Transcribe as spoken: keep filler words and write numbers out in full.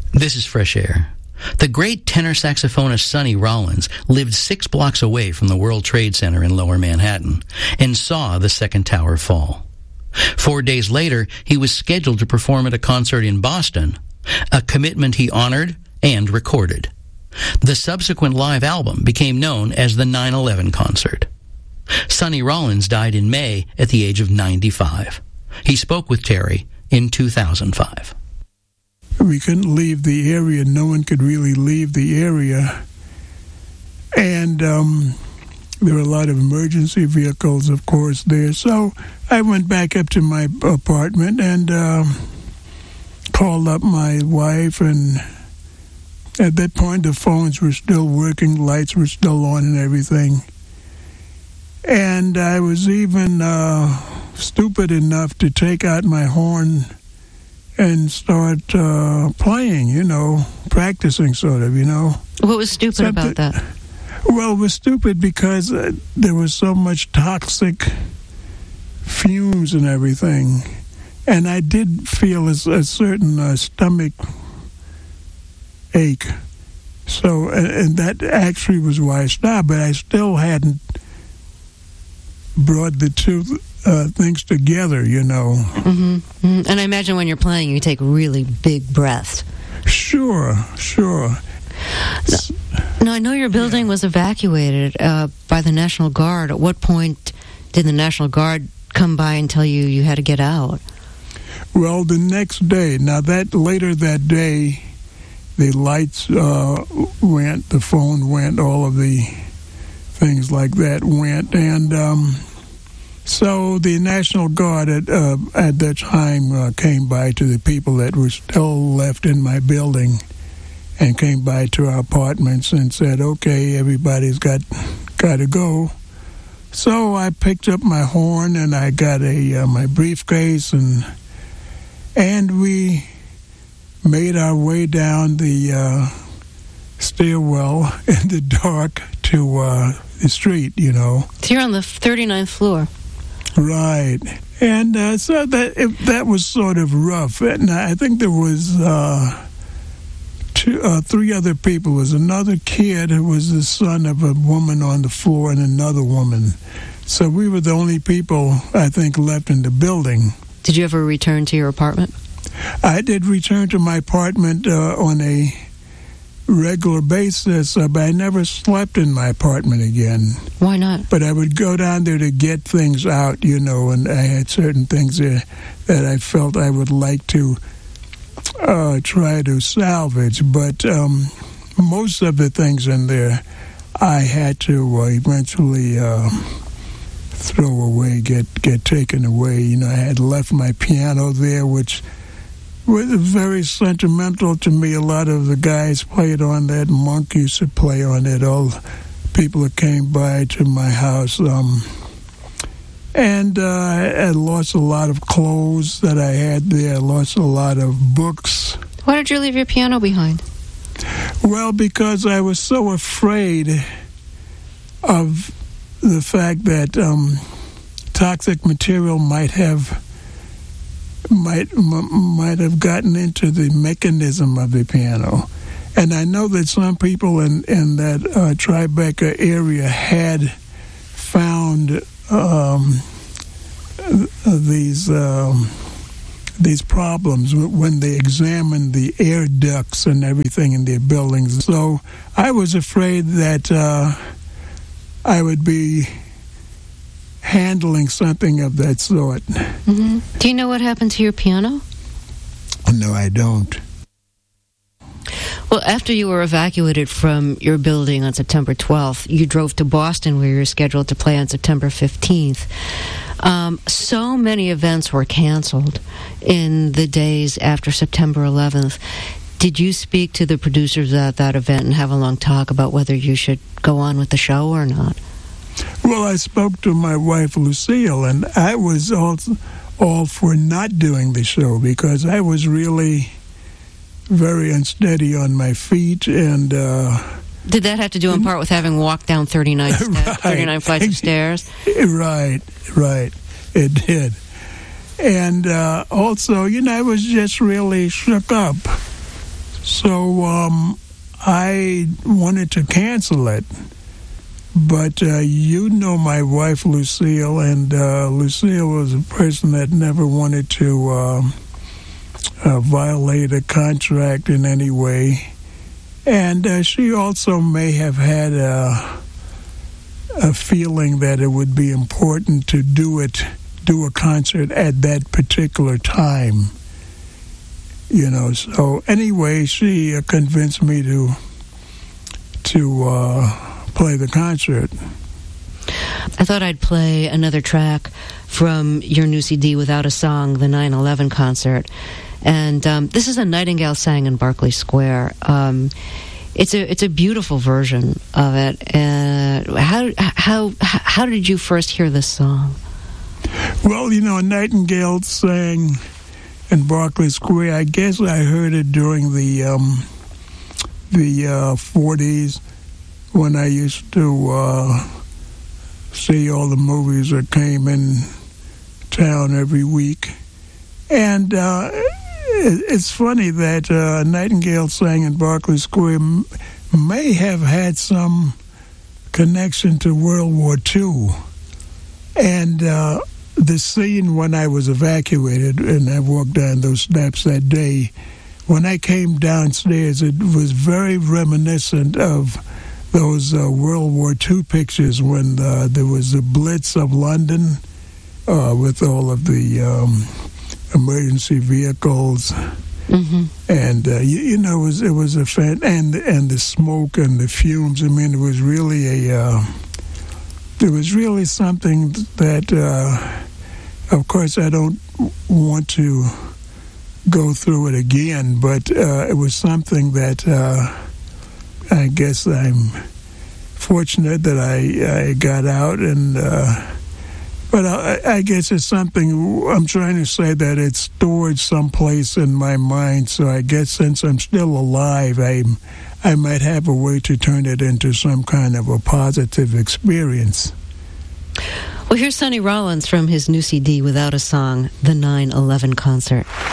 This is Fresh Air. The great tenor saxophonist Sonny Rollins lived six blocks away from the World Trade Center in Lower Manhattan and saw the second tower fall. Four days later, he was scheduled to perform at a concert in Boston, a commitment he honored and recorded. The subsequent live album became known as the nine eleven Concert. Sonny Rollins died in May at the age of ninety-five. He spoke with Terry in two thousand five. We couldn't leave the area. No one could really leave the area. And um, there were a lot of emergency vehicles, of course, there. So I went back up to my apartment and uh, called up my wife. And at that point, the phones were still working. Lights were still on and everything. And I was even uh, stupid enough to take out my horn and start uh, playing, you know, practicing sort of, you know. What was stupid Something, about that? Well, it was stupid because uh, there was so much toxic fumes and everything. And I did feel a, a certain uh, stomach ache. So, and, and that actually was why I stopped, but I still hadn't brought the two uh, things together, you know. Mm-hmm. Mm-hmm. And I imagine when you're playing, you take really big breaths. Sure, sure. Now, now I know your building yeah. was evacuated uh, by the National Guard. At what point did the National Guard come by and tell you you had to get out? Well, the next day. Now, that later that day, the lights uh, went, the phone went, all of the things like that went, and um, so the National Guard at uh, at that time uh, came by to the people that were still left in my building, and came by to our apartments and said, "Okay, everybody's got got to go." So I picked up my horn and I got a uh, my briefcase and and we made our way down the uh, stairwell in the dark to uh, the street, you know. So you're on the thirty-ninth floor. Right. And uh, so that it, that was sort of rough. And I think there was uh, two, uh, three other people. There was another kid who was the son of a woman on the floor and another woman. So we were the only people, I think, left in the building. Did you ever return to your apartment? I did return to my apartment uh, on a regular basis, uh, but I never slept in my apartment again. Why not? But I would go down there to get things out, you know, and I had certain things there that I felt I would like to uh, try to salvage. But um, most of the things in there I had to uh, eventually uh, throw away, get, get taken away. You know, I had left my piano there, which was very sentimental to me. A lot of the guys played on that. Monk used to play on it. All people that came by to my house. Um, and uh, I lost a lot of clothes that I had there. I lost a lot of books. Why did you leave your piano behind? Well, because I was so afraid of the fact that um, toxic material might have might m- might have gotten into the mechanism of the piano. And I know that some people in, in that uh, Tribeca area had found um, these um, these problems when they examined the air ducts and everything in their buildings. So I was afraid that uh, I would be handling something of that sort. Mm-hmm. Do you know what happened to your piano? No, I don't. Well, after you were evacuated from your building on September twelfth, you drove to Boston where you were scheduled to play on September fifteenth. Um, so many events were canceled in the days after September eleventh. Did you speak to the producers at that event and have a long talk about whether you should go on with the show or not? Well, I spoke to my wife, Lucille, and I was all, all for not doing the show because I was really very unsteady on my feet. And uh, did that have to do in part with having walked down thirty-nine, sta- right. thirty-nine flights of stairs? Right, right. It did. And uh, also, you know, I was just really shook up. So um, I wanted to cancel it. But uh, you know my wife, Lucille, and uh, Lucille was a person that never wanted to uh, uh, violate a contract in any way. And uh, she also may have had a, a feeling that it would be important to do it, do a concert at that particular time. You know, so anyway, she uh, convinced me to to uh, play the concert. I thought I'd play another track from your new C D, Without a Song, the nine eleven concert. And um, this is a Nightingale sang in Berkeley Square. Um, it's a it's a beautiful version of it. Uh, how how how did you first hear this song? Well, you know, Nightingale sang in Berkeley Square. I guess I heard it during the um, the uh, forties when I used to uh, see all the movies that came in town every week. And uh, it, it's funny that uh, Nightingale sang in Berkeley Square m- may have had some connection to World War Two. And uh, the scene when I was evacuated and I walked down those steps that day, when I came downstairs, it was very reminiscent of those uh, World War Two pictures when uh, there was the Blitz of London uh, with all of the um, emergency vehicles, mm-hmm. and uh, you, you know it was it was a fan and and the smoke and the fumes. I mean, it was really a uh, it was really something that, uh, of course, I don't want to go through it again, but uh, it was something that. Uh, I guess I'm fortunate that I, I got out, and uh, but I, I guess it's something I'm trying to say that it's stored someplace in my mind. So I guess since I'm still alive, I I might have a way to turn it into some kind of a positive experience. Well, here's Sonny Rollins from his new C D, Without a Song, the nine eleven concert.